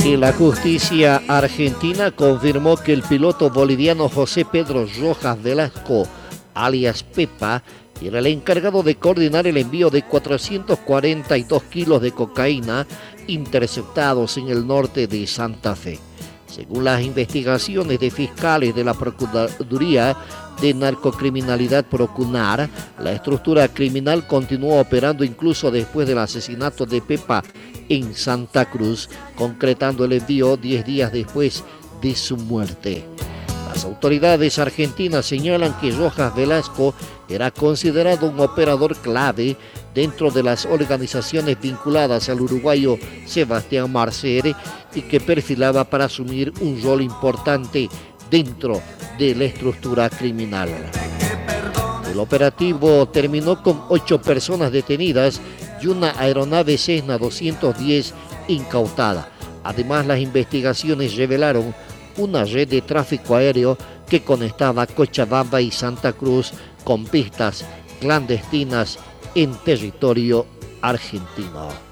Y la justicia argentina confirmó que el piloto boliviano José Pedro Rojas Velasco, alias Pepa, era el encargado de coordinar el envío de 442 kilos de cocaína interceptados en el norte de Santa Fe. Según las investigaciones de fiscales de la Procuraduría de Narcocriminalidad Procunar, la estructura criminal continuó operando incluso después del asesinato de Pepa en Santa Cruz, concretando el envío 10 días después de su muerte. Las autoridades argentinas señalan que Rojas Velasco era considerado un operador clave dentro de las organizaciones vinculadas al uruguayo Sebastián Marcere y que perfilaba para asumir un rol importante dentro de la estructura criminal. El operativo terminó con 8 personas detenidas y una aeronave Cessna 210 incautada. Además, las investigaciones revelaron una red de tráfico aéreo que conectaba Cochabamba y Santa Cruz con pistas clandestinas en territorio argentino.